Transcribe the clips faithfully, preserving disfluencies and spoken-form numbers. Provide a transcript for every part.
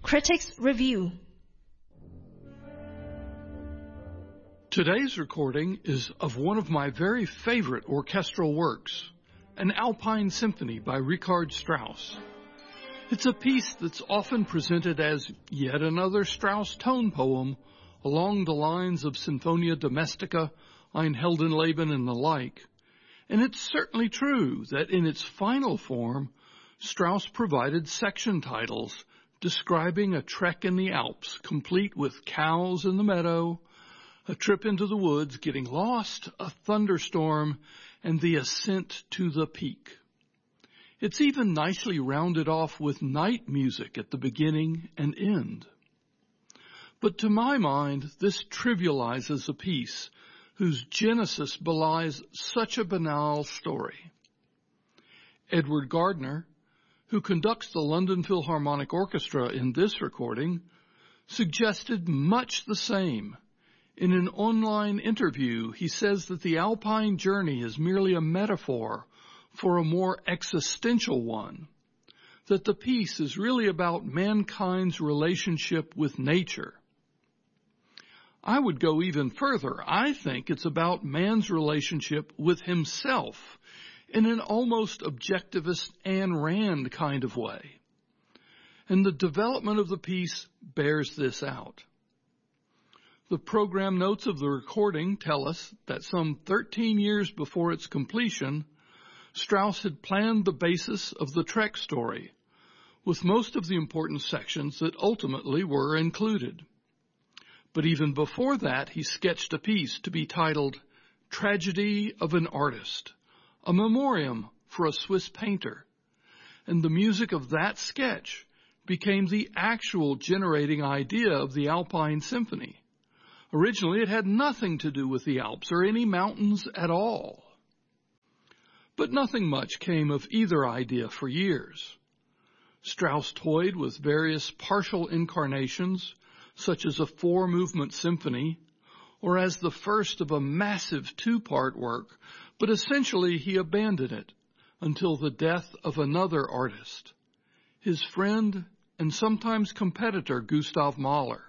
Critics Review. Today's recording is of one of my very favorite orchestral works, an Alpine Symphony by Richard Strauss. It's a piece that's often presented as yet another Strauss tone poem along the lines of Sinfonia Domestica, Ein Heldenleben, and the like. And it's certainly true that in its final form, Strauss provided section titles describing a trek in the Alps, complete with cows in the meadow, a trip into the woods, getting lost, a thunderstorm, and the ascent to the peak. It's even nicely rounded off with night music at the beginning and end. But to my mind, this trivializes a piece whose genesis belies such a banal story. Edward Gardner, who conducts the London Philharmonic Orchestra in this recording, suggested much the same. In an online interview, he says that the Alpine journey is merely a metaphor for a more existential one, that the piece is really about mankind's relationship with nature. I would go even further. I think it's about man's relationship with himself in an almost objectivist Ayn Rand kind of way. And the development of the piece bears this out. The program notes of the recording tell us that some thirteen years before its completion, Strauss had planned the basis of the Trek story, with most of the important sections that ultimately were included. But even before that, he sketched a piece to be titled Tragedy of an Artist, a memoriam for a Swiss painter, and the music of that sketch became the actual generating idea of the Alpine Symphony. Originally, it had nothing to do with the Alps or any mountains at all. But nothing much came of either idea for years. Strauss toyed with various partial incarnations, such as a four-movement symphony, or as the first of a massive two-part work, but essentially he abandoned it until the death of another artist, his friend and sometimes competitor Gustav Mahler.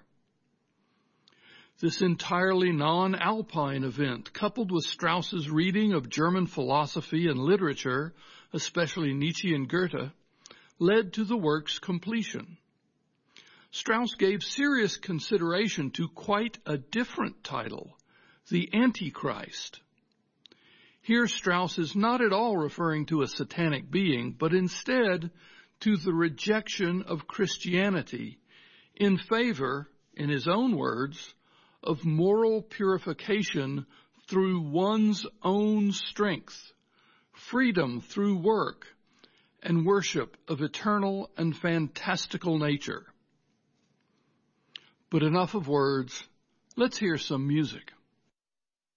This entirely non-Alpine event, coupled with Strauss's reading of German philosophy and literature, especially Nietzsche and Goethe, led to the work's completion. Strauss gave serious consideration to quite a different title, The Antichrist. Here Strauss is not at all referring to a satanic being, but instead to the rejection of Christianity in favor, in his own words, of moral purification through one's own strength, freedom through work, and worship of eternal and fantastical nature. But enough of words. Let's hear some music.